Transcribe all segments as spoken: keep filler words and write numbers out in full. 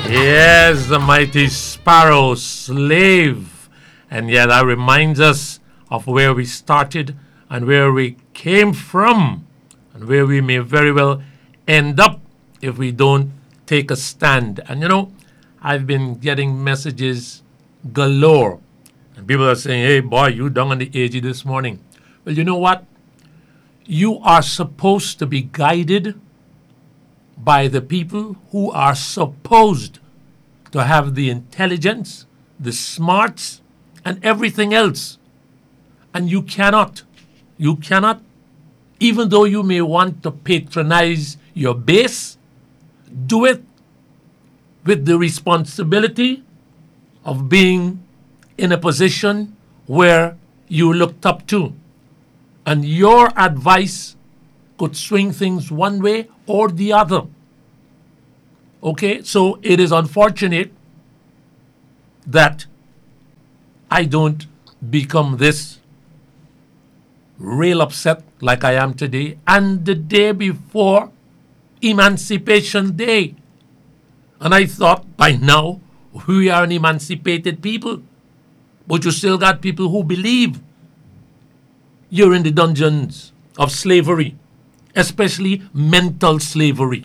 Yes, the mighty sparrow, slave. And yet that reminds us of where we started and where we came from and where we may very well end up if we don't take a stand. And you know, I've been getting messages galore. And people are saying, hey, boy, you down on the A G this morning. Well, you know what? You are supposed to be guided by the people who are supposed to have the intelligence, the smarts, and everything else. And you cannot, you cannot, even though you may want to patronize your base, do it with the responsibility of being in a position where you looked up to. And your advice could swing things one way or the other. Okay, so it is unfortunate that I don't become this real upset like I am today and the day before Emancipation Day. And I thought by now we are an emancipated people. But you still got people who believe you're in the dungeons of slavery, especially mental slavery.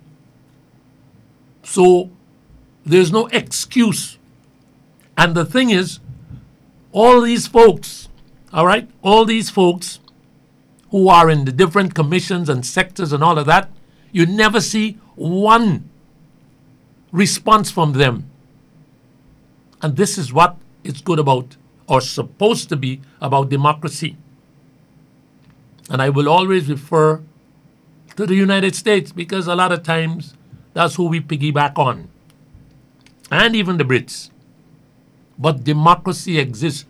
So there's no excuse. And the thing is, all these folks, all right, all these folks who are in the different commissions and sectors and all of that, you never see one response from them. And this is what it's good about, or supposed to be about democracy. And I will always refer to the United States because a lot of times that's who we piggyback on. And even the Brits. But democracy exists.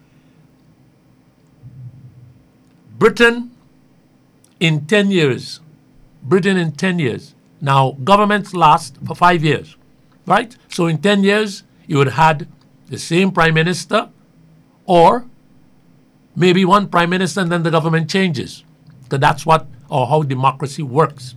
Britain in ten years. Britain in ten years. Now, governments last for five years, right? So in ten years, you would have had the same prime minister or maybe one prime minister and then the government changes. So that's what or how democracy works.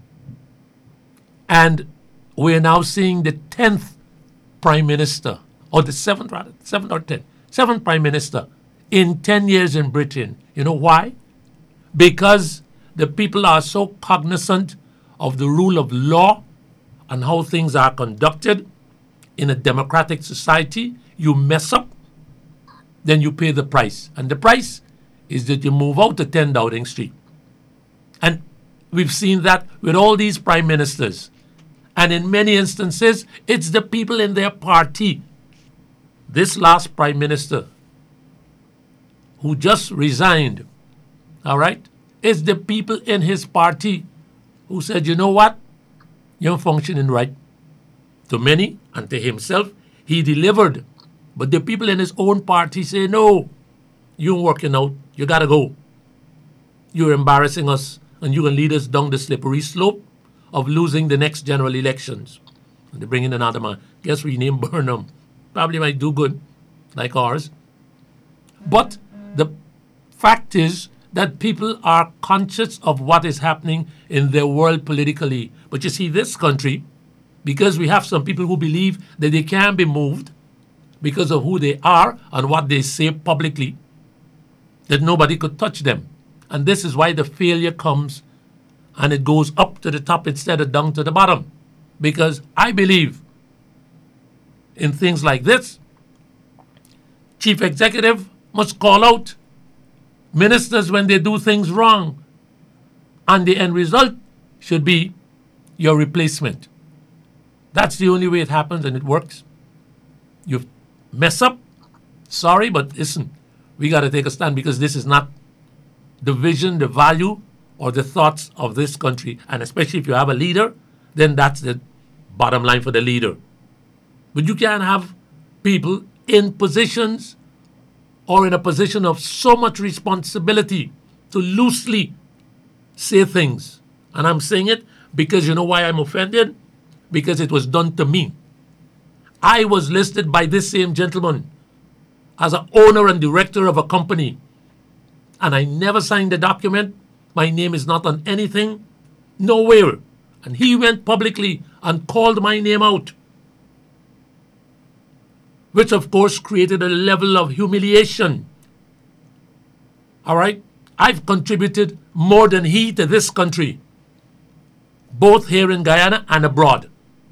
And we're now seeing the tenth prime minister, or the seventh rather, seventh or tenth, seventh prime minister in ten years in Britain. You know why? Because the people are so cognizant of the rule of law and how things are conducted in a democratic society. You mess up, then you pay the price. And the price is that you move out to ten Dowding Street. And we've seen that with all these prime ministers. And in many instances, it's the people in their party. This last prime minister who just resigned, all right, it's the people in his party who said, you know what? You're functioning right. To many and to himself, he delivered. But the people in his own party say, no, you ain't working out. You got to go. You're embarrassing us and you can lead us down the slippery slope of losing the next general elections. And they bring in another man. Guess we name Burnham. Probably might do good, like ours. But the fact is that people are conscious of what is happening in their world politically. But you see, this country, because we have some people who believe that they can be moved because of who they are and what they say publicly, that nobody could touch them. And this is why the failure comes and it goes up to the top instead of down to the bottom. Because I believe in things like this. Chief executive must call out ministers when they do things wrong. And the end result should be your replacement. That's the only way it happens and it works. You mess up, sorry, but listen, we got to take a stand because this is not the vision, the value, or the thoughts of this country. And especially if you have a leader, then that's the bottom line for the leader. But you can't have people in positions or in a position of so much responsibility to loosely say things. And I'm saying it because you know why I'm offended? Because it was done to me. I was listed by this same gentleman as an owner and director of a company. And I never signed the document. My name is not on anything, nowhere. And he went publicly and called my name out. which of course created a level of humiliation. All right? I've contributed more than he to this country, both here in Guyana and abroad.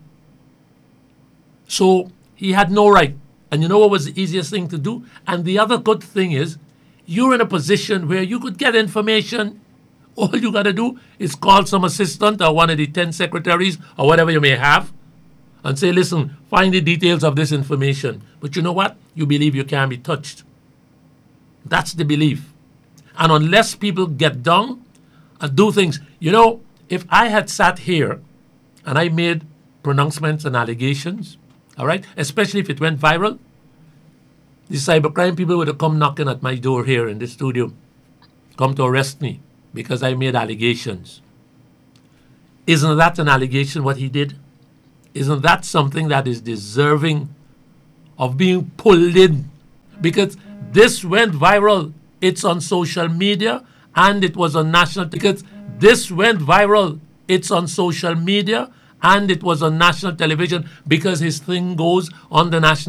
So he had no right. And you know what was the easiest thing to do? And the other good thing is, you're in a position where you could get information. All you got to do is call some assistant or one of the ten secretaries or whatever you may have and say, listen, find the details of this information. But you know what? You believe you can't be touched. That's the belief. And unless people get down and do things, you know, if I had sat here and I made pronouncements and allegations, all right, especially if it went viral, the cybercrime people would have come knocking at my door here in the studio, come to arrest me because I made allegations. Isn't that an allegation, what he did? Isn't that something that is deserving of being pulled in? Because this went viral. It's on social media and it was on national, because this went viral. It's on social media and it was on national television because his thing goes on the national